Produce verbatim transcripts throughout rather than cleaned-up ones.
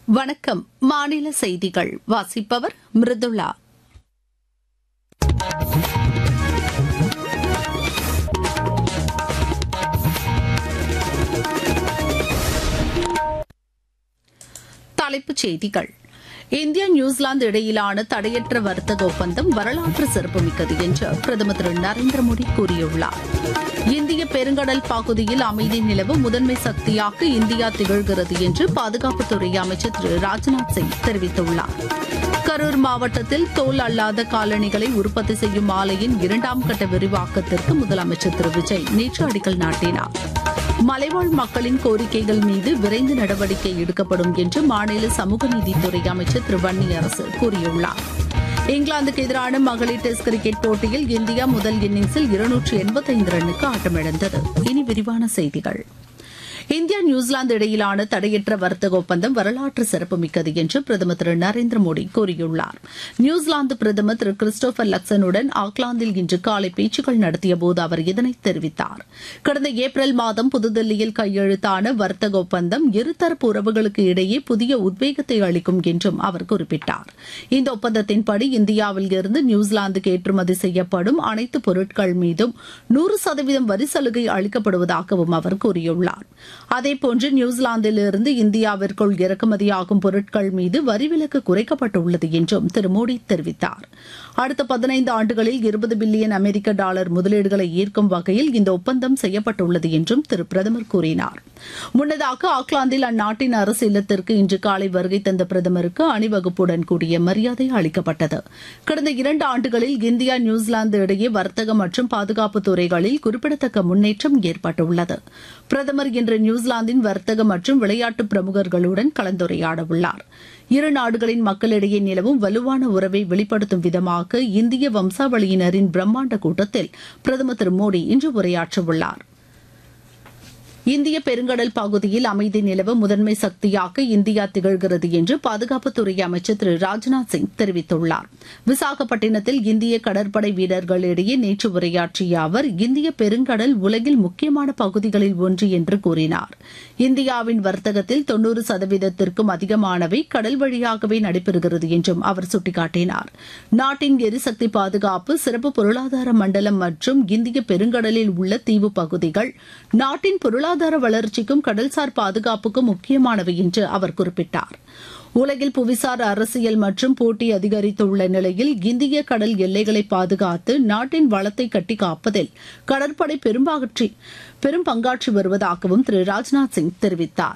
வணக்கம். மாநில செய்திகள் வாசிப்பவர் மிருதுளா. தலைப்புச் செய்திகள். இந்தியா நியூசிலாந்து இடையிலான தடையற்ற வர்த்தக ஒப்பந்தம் வரலாற்று சிறப்புமிக்கது என்று பிரதமர் திரு நரேந்திர மோடி கூறியுள்ளார். இந்திய பெருங்கடல் பகுதியில் அமைதி நிலவ முதன்மை சக்தியாக இந்தியா திகழ்கிறது என்று பாதுகாப்புத்துறை அமைச்சர் திரு ராஜ்நாத் சிங் தெரிவித்துள்ளார். கரூர் மாவட்டத்தில் தோல் அல்லாத காலணிகளை உற்பத்தி செய்யும் ஆலையின் இரண்டாம் கட்ட விரிவாக்கத்திற்கு முதலமைச்சர் திரு விஜய் நேற்று அடிக்கல் நாட்டினார். மலைவாழ் மக்களின் கோரிக்கைகள் மீது விரைந்து நடவடிக்கை எடுக்கப்படும் என்று மாநில சமூக நீதித்துறை அமைச்சர் திரு வன்னியரசு கூறியுள்ளார். இங்கிலாந்துக்கு எதிரான மகளிர் டெஸ்ட் கிரிக்கெட் போட்டியில் இந்தியா முதல் இன்னிங்ஸில் இருநூற்று எண்பத்தைந்து ரன்னுக்கு ஆட்டமிழந்தது. இனி விரிவான செய்திகள். இந்தியா நியூசிலாந்து இடையிலான தடையற்ற வர்த்தக ஒப்பந்தம் வரலாற்று சிறப்புமிக்கது என்று பிரதமர் திரு நரேந்திர மோடி கூறியுள்ளார். நியூசிலாந்து பிரதமர் திரு கிறிஸ்டோபர் லக்சனுடன் ஆக்லாந்தில் இன்று காலை பேச்சுக்கள் நடத்தியபோது அவர் இதனை தெரிவித்தார். கடந்த ஏப்ரல் மாதம் புதுதில்லியில் கையெழுத்தான வர்த்தக ஒப்பந்தம் இருதரப்பு உறவுகளுக்கு இடையே புதிய உத்வேகத்தை அளிக்கும் என்றும் அவர் குறிப்பிட்டார். இந்த ஒப்பந்தத்தின்படி இந்தியாவில் இருந்து நியூசிலாந்துக்கு ஏற்றுமதி செய்யப்படும் அனைத்து பொருட்கள் மீதும் நூறு சதவீதம் வரி சலுகை அளிக்கப்படுவதாகவும் அவர் கூறியுள்ளார். அதேபோன்று நியூசிலாந்திலிருந்து இந்தியாவிற்குள் இறக்குமதியாகும் பொருட்கள் மீது வரி விலக்கு குறைக்கப்பட்டுள்ளது என்றும் திரு மோடி தெரிவித்தார். அடுத்த பதினைந்து ஆண்டுகளில் இருபது பில்லியன் அமெரிக்க டாலர் முதலீடுகளை ஈர்க்கும் வகையில் இந்த ஒப்பந்தம் செய்யப்பட்டுள்ளது என்றும் திரு பிரதமர் கூறினார். முன்னதாக ஆக்லாந்தில் அந்நாட்டின் அரசு இல்லத்திற்கு இன்று காலை வருகை தந்த பிரதமருக்கு அணிவகுப்புடன் கூடிய மரியாதை அளிக்கப்பட்டது. கடந்த இரண்டு ஆண்டுகளில் இந்தியா நியூசிலாந்து இடையே வர்த்தகம் மற்றும் பாதுகாப்பு துறைகளில் குறிப்பிடத்தக்க முன்னேற்றம் ஏற்பட்டுள்ளது. பிரதமர் இன்று நியூசிலாந்தின் வர்த்தக மற்றும் விளையாட்டு பிரமுகர்களுடன் கலந்துரையாடவுள்ளார். இரு நாடுகளின் மக்களிடையே நிலவும் வலுவான உறவை வெளிப்படுத்தும் விதமாக இந்திய வம்சாவளியினரின் பிரம்மாண்ட கூட்டத்தில் பிரதமர் திரு மோடி இன்று உரையாற்றவுள்ளார். இந்திய பெருங்கடல் பகுதியில் அமைதி நிலவ முதன்மை சக்தியாக இந்தியா திகழ்கிறது என்று பாதுகாப்புத்துறை அமைச்சர் திரு ராஜ்நாத் சிங் தெரிவித்துள்ளார். விசாகப்பட்டினத்தில் இந்திய கடற்படை வீரர்களிடையே நேற்று உரையாற்றிய அவர் இந்திய பெருங்கடல் உலகில் முக்கியமான பகுதிகளில் ஒன்று என்று கூறினார். இந்தியாவின் வர்த்தகத்தில் தொன்னூறு சதவீதத்திற்கும் அதிகமானவை கடல் வழியாகவே நடைபெறுகிறது என்றும் அவர் சுட்டிக்காட்டினார். நாட்டின் எரிசக்தி பாதுகாப்பு, சிறப்பு பொருளாதார மண்டலம் மற்றும் இந்திய பெருங்கடலில் உள்ள தீவு பகுதிகள் நாட்டின் பொருளாதார பொருளாதார வளர்ச்சிக்கும் கடல்சார் பாதுகாப்புக்கும் முக்கியமானவை என்று அவர் குறிப்பிட்டார். உலகில் புவிசார் அரசியல் மற்றும் போட்டி அதிகரித்துள்ள நிலையில் இந்திய கடல் எல்லைகளை பாதுகாத்து நாட்டின் வளத்தை கட்டி காப்பதில் கடற்படை பெரும் பங்காற்றி வருவதாகவும் திரு ராஜ்நாத் சிங் தெரிவித்தார்.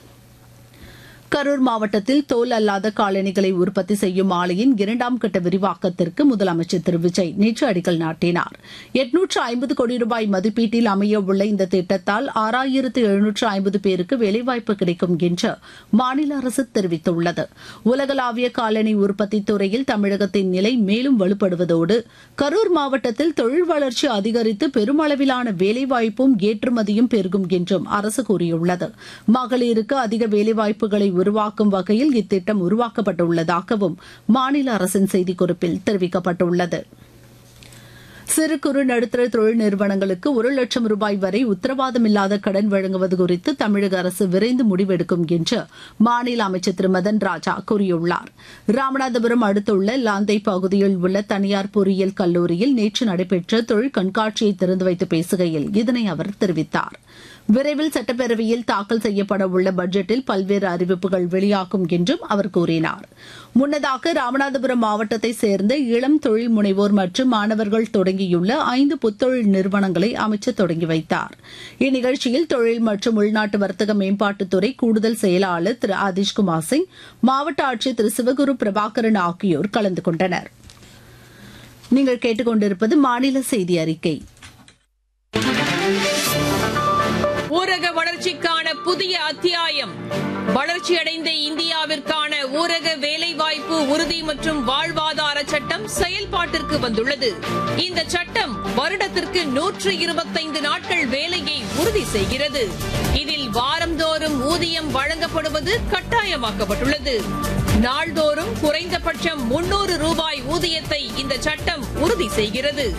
கரூர் மாவட்டத்தில் தோல் அல்லாத காலணிகளை உற்பத்தி செய்யும் ஆலையின் இரண்டாம் கட்ட விரிவாக்கத்திற்கு முதலமைச்சர் திரு விஜய் நேற்று அடிக்கல் நாட்டினார். எட்நூற்று ஐம்பது கோடி ரூபாய் மதிப்பீட்டில் அமையவுள்ள இந்த திட்டத்தால் ஆறாயிரத்து எழுநூற்று ஐம்பது பேருக்கு வேலைவாய்ப்பு கிடைக்கும் என்று மாநில அரசு தெரிவித்துள்ளது. உலகளாவிய காலணி உற்பத்தி துறையில் தமிழகத்தின் நிலை மேலும் வலுப்படுவதோடு கரூர் மாவட்டத்தில் தொழில் வளர்ச்சி அதிகரித்து பெருமளவிலான வேலைவாய்ப்பும் ஏற்றுமதியும் பெருகும் என்றும் அரசு கூறியுள்ளது. மகளிருக்கு அதிக வேலைவாய்ப்புகளை உருவாக்கும் வகையில் இத்திட்டம் உருவாக்கப்பட்டுள்ளதாகவும் மாநில அரசின் செய்திக்குறிப்பில் தெரிவிக்கப்பட்டுள்ளது. சிறு குறு நடுத்தர தொழில் நிறுவனங்களுக்கு ஒரு லட்சம் ரூபாய் வரை உத்தரவாதமில்லாத கடன் வழங்குவது குறித்து தமிழக அரசு விரைந்து முடிவெடுக்கும் என்று மாநில அமைச்சர் திரு மதன் ராஜா கூறியுள்ளார். ராமநாதபுரம் அடுத்துள்ள லாந்தை பகுதியில் உள்ள தனியார் பொறியியல் கல்லூரியில் நேற்று நடைபெற்ற தொழில் கண்காட்சியை திறந்து வைத்து பேசுகையில் இதனை அவர் தெரிவித்தார். விரைவில் சட்டப்பேரவையில் தாக்கல் செய்யப்பட உள்ள பட்ஜெட்டில் பல்வேறு அறிவிப்புகள் வெளியாகும் என்றும் அவர் கூறினார். முன்னதாக ராமநாதபுரம் மாவட்டத்தை சேர்ந்த இளம் தொழில் முனைவோர் மற்றும் மாணவர்கள் தொடங்கியுள்ள ஐந்து புத்தொழில் நிறுவனங்களை அமைச்சர் தொடங்கி வைத்தார். இந்நிகழ்ச்சியில் தொழில் மற்றும் உள்நாட்டு வர்த்தக மேம்பாட்டுத்துறை கூடுதல் செயலாளர் திரு ஆதிஷ்குமார் சிங், மாவட்ட ஆட்சியர் திரு சிவகுரு பிரபாகரன் ஆகியோர் கலந்து கொண்டனர். நீங்கள் கேட்டுக்கொண்டிருப்பது மாநில செய்தி அறிக்கை. ஊரக வளர்ச்சிக்கான புதிய அத்தியாயம். வளர்ச்சியடைந்த இந்தியாவிற்கான ஊரக வேலைவாய்ப்பு உறுதி மற்றும் வாழ்வாதார சட்டம் செயல்பாட்டிற்கு வந்துள்ளது. இந்த சட்டம் வருடத்திற்கு நூற்று இருபத்தைந்து நாட்கள் வேலையை உறுதி செய்கிறது. இதில் வாரந்தோறும் ஊதியம் வழங்கப்படுவது கட்டாயமாக்கப்பட்டுள்ளது. நாள்தோறும் குறைந்தபட்சம் முன்னூறு ரூபாய் ஊதியத்தை இந்த சட்டம் உறுதி செய்கிறது.